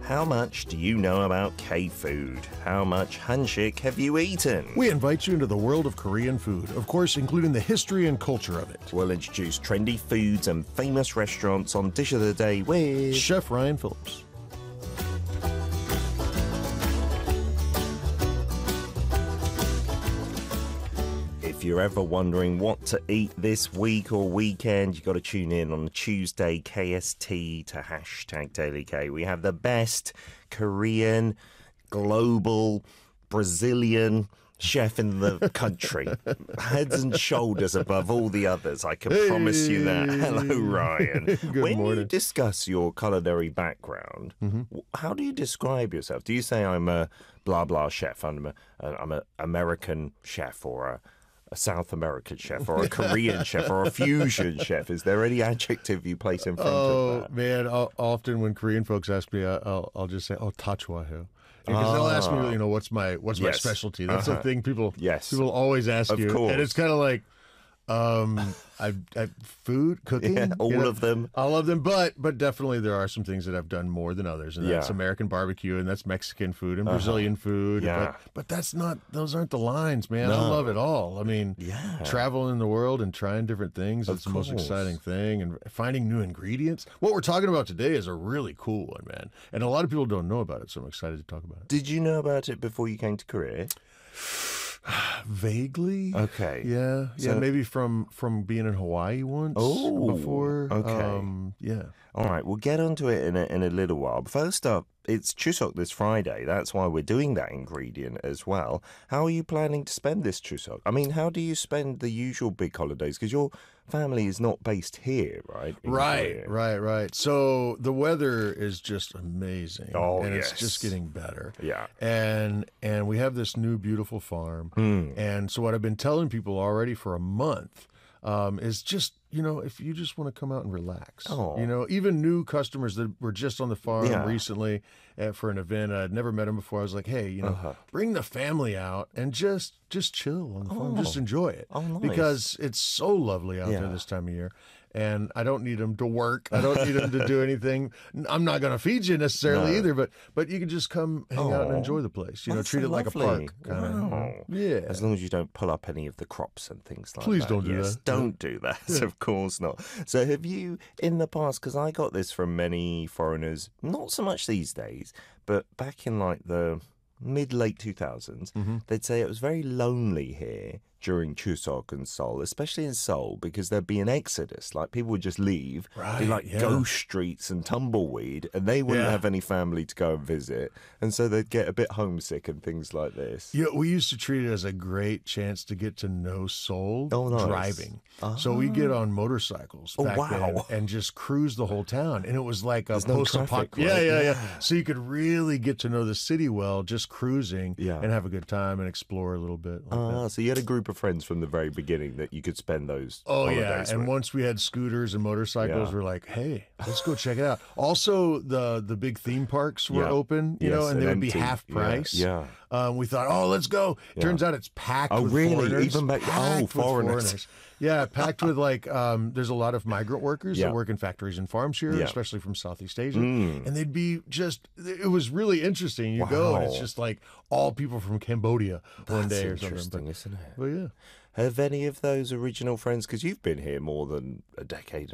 How much do you know about K-food? How much hanshik have you eaten? We invite you into the world of Korean food, of course, including the history and culture of it. We'll introduce trendy foods and famous restaurants on Dish of the Day with Chef Ryan Phillips. If you're ever wondering what to eat this week or weekend, you've got to tune in on Tuesday, KST to hashtag Daily K. We have the best Korean, global, Brazilian chef in the country. Heads and shoulders above all the others. I can promise you that. Hello, Ryan. Good morning. You discuss your culinary background, how do you describe yourself? Do you say I'm a blah blah chef, I'm an American chef, or a South American chef, or a Korean chef, or a fusion chef? Is there any adjective you place in front of that? Oh, man, often when Korean folks ask me, I'll just say, tachwaheo. Because they'll ask me, what's my Yes. specialty? That's the thing people always ask Of you. course. And it's kind of like, food, cooking, Yeah, all of them. all of them. But definitely there are some things that I've done more than others, and that's Yeah. American barbecue, and that's Mexican food, and Brazilian food. Yeah. But those aren't the lines, man. I love it all. I mean, Yeah. traveling the world and trying different things. It's the most course. exciting thing, and finding new ingredients. What we're talking about today is a really cool one, man. And a lot of people don't know about it, so I'm excited to talk about it. Did you know about it before you came to Korea? Vaguely. Okay. Yeah, So- maybe from being in Hawaii once. Oh, before. okay. Yeah. All right, we'll get onto it in a little while. But first up, it's Chuseok this Friday. That's why we're doing that ingredient as well. How are you planning to spend this Chuseok? I mean, how do you spend the usual big holidays? Because your family is not based here, right? In Korea. Right. So the weather is just amazing. Oh, and yes. it's just getting better. Yeah. And we have this new beautiful farm. And so what I've been telling people already for a month is just, if you just want to come out and relax. Oh. Even new customers that were just on the farm Yeah. recently for an event. I'd never met them before. I was like, hey, bring the family out and just chill on the farm. Just enjoy it. Oh, nice. Because it's so lovely out there Yeah. this time of year. And I don't need them to work. I don't need them to do anything. I'm not going to feed you necessarily either, but you can just come hang out and Oh. enjoy the place. That's Treat so it like lovely. a park. Kinda. Wow. Yeah. As long as you don't pull up any of the crops and things like Please that. don't do Yes, that. Don't do that. Of course not. So have you, in the past, because I got this from many foreigners, not so much these days, but back in like the mid-late 2000s, they'd say it was very lonely here during Chuseok and Seoul, especially in Seoul, because there'd be an exodus. Like, people would just leave, be Right, like yeah. ghost streets and tumbleweed, and they wouldn't Yeah. have any family to go and visit. And so they'd get a bit homesick and things like this. Yeah, we used to treat it as a great chance to get to know Seoul Oh, nice. driving. So we get on motorcycles Oh, back wow. then and just cruise the whole town. And it was like a There's no post-apocalyptic. traffic, right? Yeah. So you could really get to know the city well, just cruising Yeah. and have a good time and explore a little bit. Like that. So you had a group of friends from the very beginning that you could spend those Oh yeah, holidays and with. once we had scooters and motorcycles, Yeah. we're like, "Hey, let's go check it out." Also, the big theme parks were Yeah. open, Yes, and they would be empty. half price. Yeah. We thought, "Oh, let's go." Turns out it's packed. Oh, with really? foreigners. Even back- Packed with foreigners. Yeah, packed with there's a lot of migrant workers Yeah. that work in factories and farms here, Yeah. especially from Southeast Asia, and they'd be it was really interesting. You go and it's Wow. just like all people from Cambodia one That's day or something. interesting, isn't it? But yeah. Have any of those original friends, because you've been here more than a decade